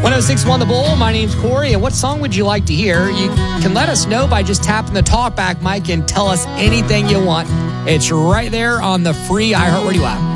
1061 The Bull. My name's Corey, and what song would you like to hear? You can let us know by just tapping the talkback mic and tell us anything you want. It's right there on the free iHeartRadio app.